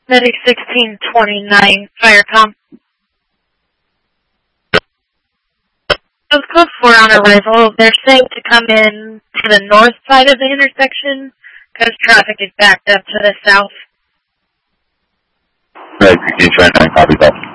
Medic 1629, Firecom. It was code 4 on arrival. They're saying to come in to the north side of the intersection because traffic is backed up to the south. Medic 1629, copy that.